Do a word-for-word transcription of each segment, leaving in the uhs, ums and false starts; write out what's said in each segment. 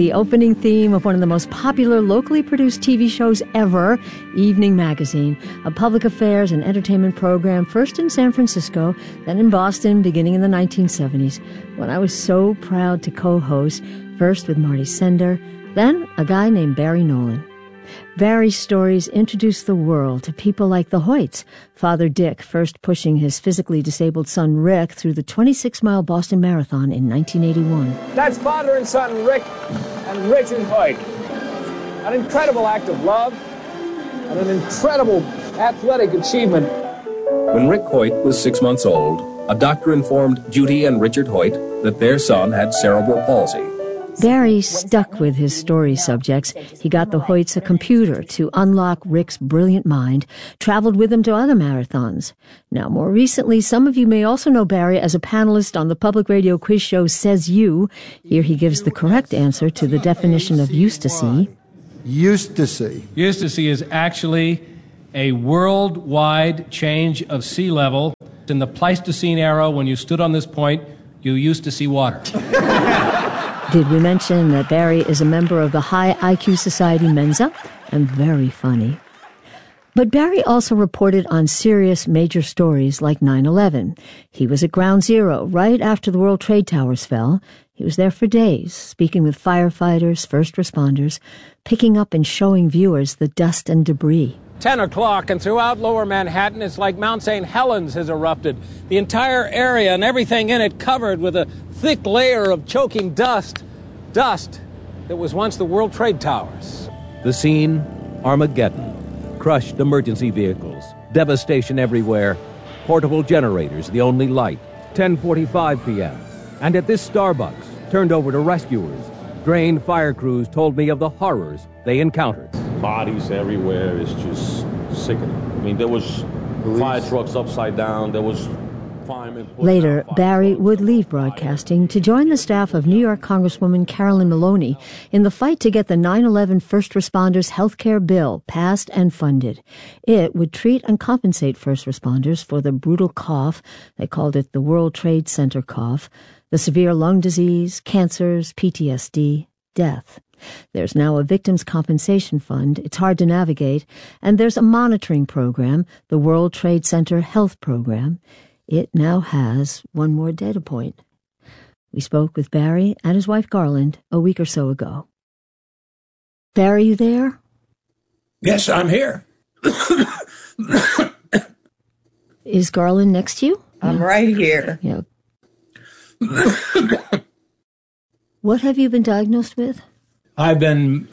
the opening theme of one of the most popular locally produced T V shows ever, Evening Magazine, a public affairs and entertainment program first in San Francisco, then in Boston beginning in the nineteen seventies, when I was so proud to co-host, first with Marty Sender, then a guy named Barry Nolan. Barry's stories introduced the world to people like the Hoyts, Father Dick first pushing his physically disabled son Rick through the twenty-six mile Boston Marathon in nineteen eighty-one. That's father and son Rick and Richard Hoyt. An incredible act of love and an incredible athletic achievement. When Rick Hoyt was six months old, a doctor informed Judy and Richard Hoyt that their son had cerebral palsy. Barry stuck with his story subjects. He got the Hoyts a computer to unlock Rick's brilliant mind, traveled with him to other marathons. Now, more recently, some of you may also know Barry as a panelist on the public radio quiz show Says You. Here he gives the correct answer to the definition of eustacy. Eustacy. Eustacy is actually a worldwide change of sea level. In the Pleistocene era, when you stood on this point, you used to see water. Did we mention that Barry is a member of the High I Q Society Mensa? And very funny. But Barry also reported on serious major stories like nine eleven. He was at Ground Zero right after the World Trade Towers fell. He was there for days, speaking with firefighters, first responders, picking up and showing viewers the dust and debris. ten o'clock, and throughout lower Manhattan, it's like Mount Saint Helens has erupted. The entire area and everything in it covered with a thick layer of choking dust. Dust that was once the World Trade Towers. The scene, Armageddon. Crushed emergency vehicles. Devastation everywhere. Portable generators, the only light. ten forty-five p.m. And at this Starbucks, turned over to rescuers, drained fire crews told me of the horrors they encountered. Bodies everywhere. It's just sickening. I mean, there was fire trucks upside down. There was firemen. Later, Barry would leave broadcasting to join the staff of New York Congresswoman Carolyn Maloney in the fight to get the nine eleven first responders health care bill passed and funded. It would treat and compensate first responders for the brutal cough, they called it the World Trade Center cough, the severe lung disease, cancers, P T S D, death. There's now a victims' compensation fund. It's hard to navigate. And there's a monitoring program, the World Trade Center Health Program. It now has one more data point. We spoke with Barry and his wife Garland a week or so ago. Barry, you there? Yes, I'm here. Is Garland next to you? I'm yeah. right here. Yeah. What have you been diagnosed with? I've been,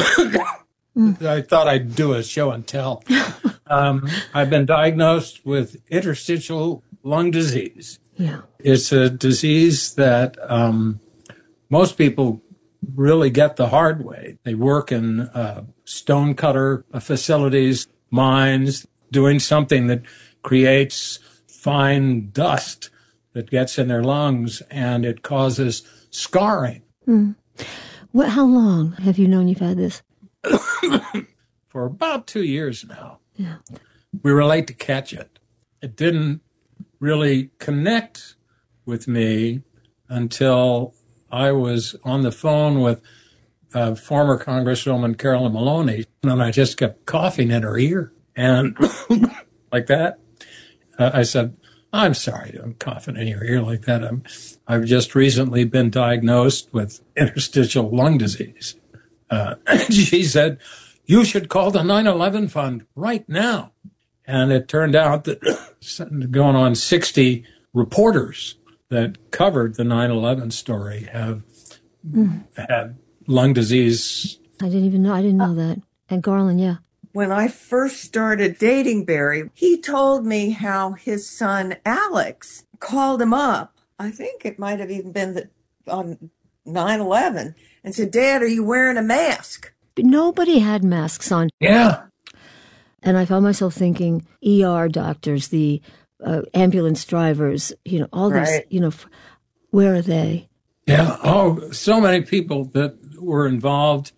I thought I'd do a show and tell. Um, I've been diagnosed with interstitial lung disease. Yeah. It's a disease that um, most people really get the hard way. They work in uh, stonecutter facilities, mines, doing something that creates fine dust that gets in their lungs, and it causes scarring. Mm. What, how long have you known you've had this? For about two years now. Yeah. We were late to catch it. It didn't really connect with me until I was on the phone with uh, former Congresswoman Carolyn Maloney, and I just kept coughing in her ear. And like that, uh, I said, I'm sorry, I'm coughing in your ear like that. I'm, I've just recently been diagnosed with interstitial lung disease. Uh, she said, you should call the nine eleven fund right now. And it turned out that going on sixty reporters that covered the nine eleven story have mm. had lung disease. I didn't even know. I didn't know that. And Garland, yeah. When I first started dating Barry, he told me how his son Alex called him up. I think it might have even been the, on nine eleven and said, Dad, are you wearing a mask? But nobody had masks on. Yeah. And I found myself thinking E R doctors, the uh, ambulance drivers, you know, all right. these, you know, f- where are they? Yeah. Oh, so many people that were involved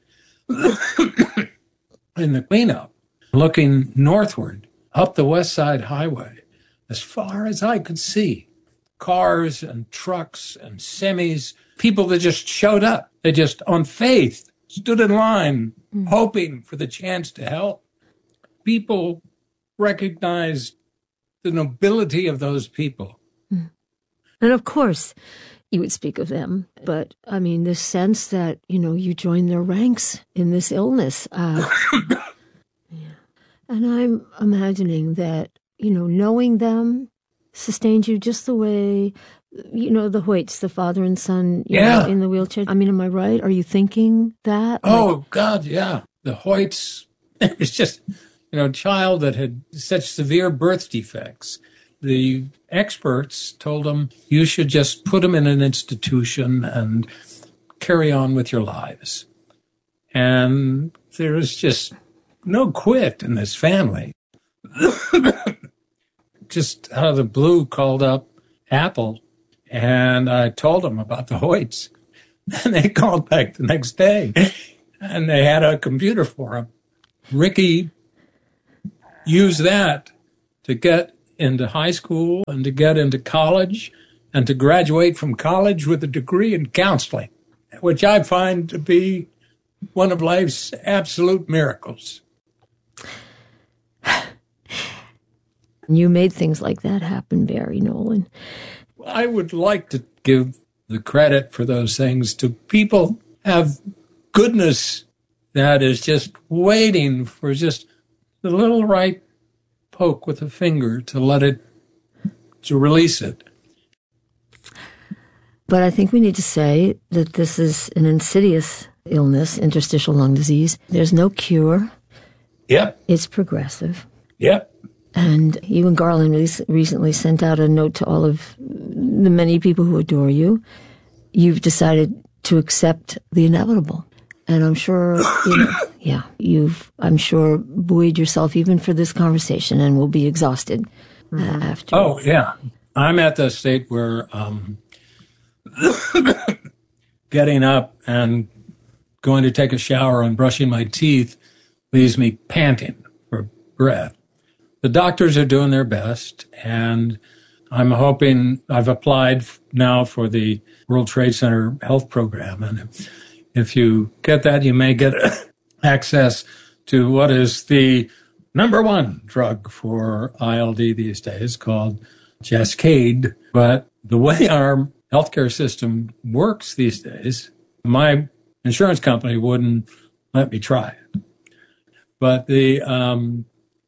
in the cleanup, looking northward up the West Side Highway, as far as I could see, cars and trucks and semis people that just showed up. They just, on faith, stood in line, mm. hoping for the chance to help. People recognized the nobility of those people. Mm. And of course, you would speak of them, but I mean, this sense that, you know, you joined their ranks in this illness. Uh, yeah. And I'm imagining that, you know, knowing them sustained you just the way, you know, the Hoyts, the father and son, you yeah. know, in the wheelchair. I mean, am I right? Are you thinking that? Oh, like, God, yeah. The Hoyts, it was just, you know, a child that had such severe birth defects. The experts told them, you should just put them in an institution and carry on with your lives. And there was just no quit in this family. Just out of the blue, called up Apple, and I told them about the Hoyts. And they called back the next day, and they had a computer for them. Ricky used that to get into high school and to get into college and to graduate from college with a degree in counseling, which I find to be one of life's absolute miracles. You made things like that happen, Barry Nolan. I would like to give the credit for those things to people who have goodness that is just waiting for just the little right poke with a finger to let it, to release it. But I think we need to say that this is an insidious illness, interstitial lung disease. There's no cure. Yep. It's progressive. Yep. And you and Garland recently sent out a note to all of the many people who adore you. You've decided to accept the inevitable. And I'm sure, you know, yeah, you've, I'm sure, buoyed yourself even for this conversation and will be exhausted uh, mm-hmm. after. Oh, yeah. I'm at the state where um, getting up and going to take a shower and brushing my teeth leaves me panting for breath. The doctors are doing their best, and I'm hoping I've applied now for the World Trade Center health program. And if, if you get that, you may get access to what is the number one drug for I L D these days, called Jascade. But the way our healthcare system works these days, my insurance company wouldn't let me try it. But the um,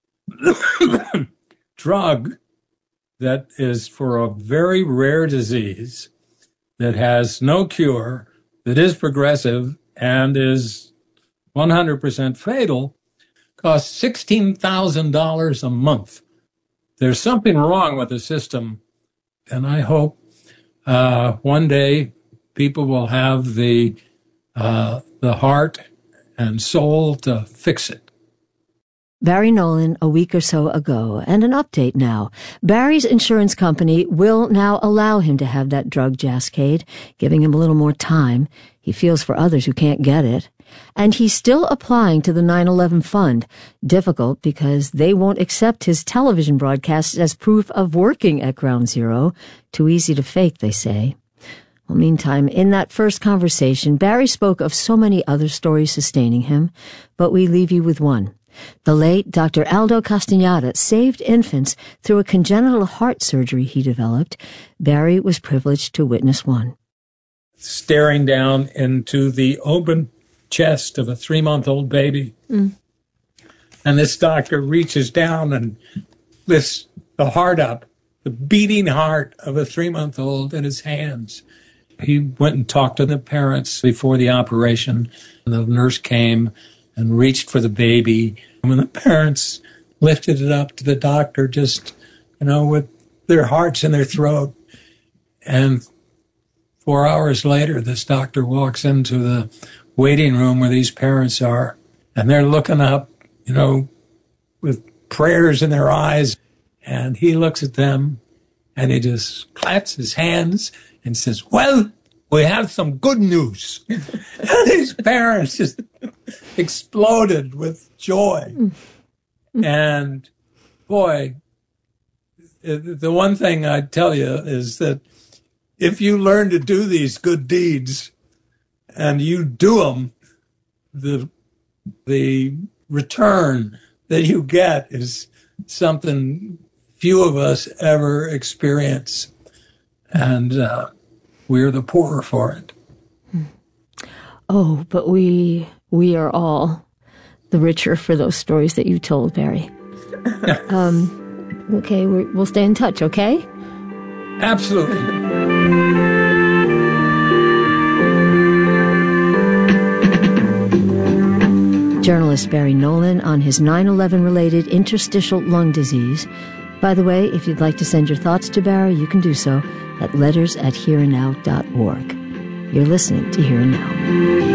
drug that is for a very rare disease that has no cure, that is progressive and is one hundred percent fatal, costs sixteen thousand dollars a month. There's something wrong with the system, and I hope uh, one day people will have the uh, the heart and soul to fix it. Barry Nolan a week or so ago, and an update now. Barry's insurance company will now allow him to have that drug Jascade, giving him a little more time. He feels for others who can't get it. And he's still applying to the nine eleven fund. Difficult because they won't accept his television broadcasts as proof of working at Ground Zero. Too easy to fake, they say. Well, meantime, in that first conversation, Barry spoke of so many other stories sustaining him, but we leave you with one. The late Doctor Aldo Castañeda saved infants through a congenital heart surgery he developed. Barry was privileged to witness one. Staring down into the open chest of a three-month-old baby. Mm. And this doctor reaches down and lifts the heart up, the beating heart of a three-month-old in his hands. He went and talked to the parents before the operation. And the nurse came and reached for the baby. And when the parents lifted it up to the doctor, just, you know, with their hearts in their throat. And four hours later, this doctor walks into the waiting room where these parents are, and they're looking up, you know, with prayers in their eyes. And he looks at them, and he just claps his hands and says, "Well, we have some good news." And these parents just exploded with joy. Mm-hmm. And boy, the one thing I tell you is that if you learn to do these good deeds and you do them, the the return that you get is something few of us ever experience, and uh, we're the poorer for it. Oh, but we we are all the richer for those stories that you told, Barry. um, okay, we're, we'll stay in touch, okay? Absolutely. Journalist Barry Nolan on his nine eleven related interstitial lung disease. By the way, if you'd like to send your thoughts to Barry, you can do so at letters at here and now dot org. You're listening to Here and Now.